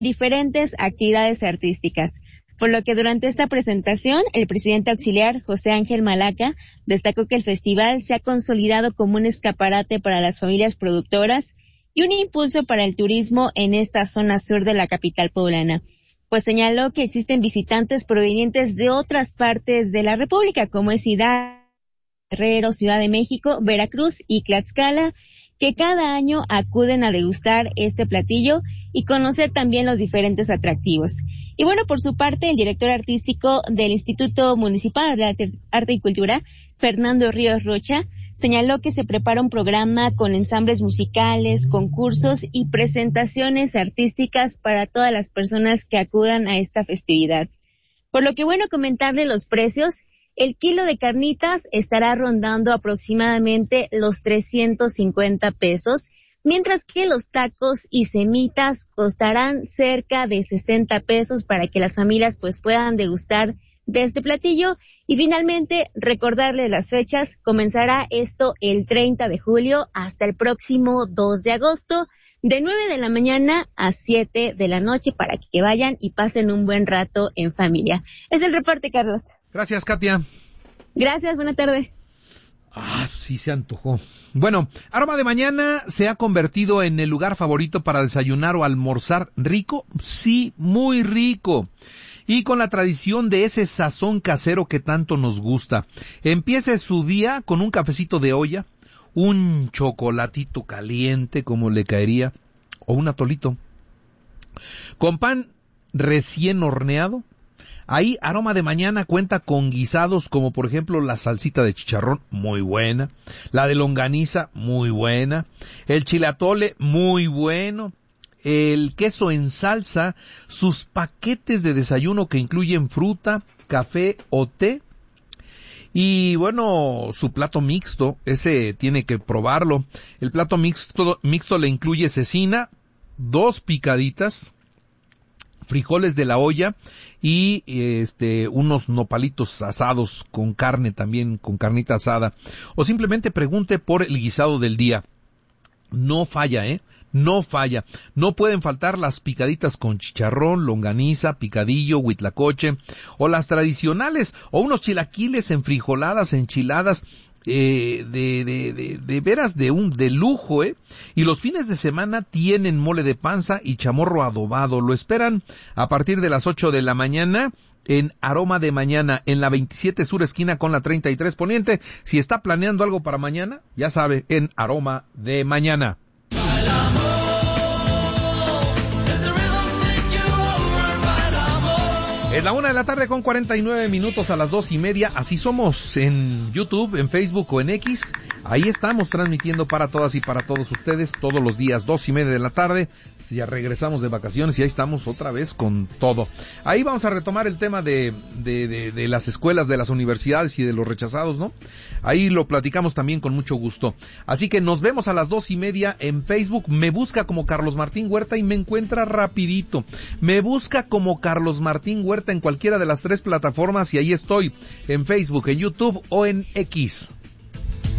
diferentes actividades artísticas. Por lo que durante esta presentación, el presidente auxiliar, José Ángel Malaca, destacó que el festival se ha consolidado como un escaparate para las familias productoras y un impulso para el turismo en esta zona sur de la capital poblana. Pues señaló que existen visitantes provenientes de otras partes de la República, como es Hidalgo, Guerrero, Ciudad de México, Veracruz y Tlaxcala, que cada año acuden a degustar este platillo y conocer también los diferentes atractivos. Y bueno, por su parte, el director artístico del Instituto Municipal de Arte y Cultura, Fernando Ríos Rocha, señaló que se prepara un programa con ensambles musicales, concursos y presentaciones artísticas para todas las personas que acudan a esta festividad. Por lo que bueno, comentarle los precios. El kilo de carnitas estará rondando aproximadamente los 350 pesos, mientras que los tacos y semitas costarán cerca de 60 pesos para que las familias pues puedan degustar de este platillo. Y finalmente, recordarle las fechas, comenzará esto el 30 de julio hasta el próximo 2 de agosto, de 9 de la mañana a 7 de la noche, para que vayan y pasen un buen rato en familia. Es el reporte, Carlos. Gracias, Katia. Gracias, buena tarde. Sí se antojó. Bueno, Aroma de Mañana se ha convertido en el lugar favorito para desayunar o almorzar rico. Sí, muy rico. Y con la tradición de ese sazón casero que tanto nos gusta. Empiece su día con un cafecito de olla, un chocolatito caliente como le caería, o un atolito, con pan recién horneado. Ahí Aroma de Mañana cuenta con guisados como por ejemplo la salsita de chicharrón, muy buena, la de longaniza, muy buena, el chile atole, muy bueno, el queso en salsa, sus paquetes de desayuno que incluyen fruta, café o té. Y bueno, su plato mixto, ese tiene que probarlo. El plato mixto le incluye cecina, 2 picaditas, frijoles de la olla y unos nopalitos asados con carne también, con carnita asada. O simplemente pregunte por el guisado del día. No falla, no falla. No pueden faltar las picaditas con chicharrón, longaniza, picadillo, huitlacoche, o las tradicionales, o unos chilaquiles enfrijoladas, enchiladas, de veras de lujo, Y los fines de semana tienen mole de panza y chamorro adobado. Lo esperan a partir de las 8 de la mañana en Aroma de Mañana, en la 27 Sur esquina con la 33 Poniente. Si está planeando algo para mañana, ya sabe, en Aroma de Mañana. Es la 1:49 p.m, a las 2:30, así somos en YouTube, en Facebook o en X. Ahí estamos transmitiendo para todas y para todos ustedes todos los días, 2:30 p.m. Ya regresamos de vacaciones y ahí estamos otra vez con todo. Ahí vamos a retomar el tema de las escuelas, de las universidades y de los rechazados, ¿no? Ahí lo platicamos también con mucho gusto. Así que nos vemos a las 2:30 en Facebook. Me busca como Carlos Martín Huerta y me encuentra rapidito. Me busca como Carlos Martín Huerta en cualquiera de las 3 plataformas y ahí estoy, en Facebook, en YouTube o en X.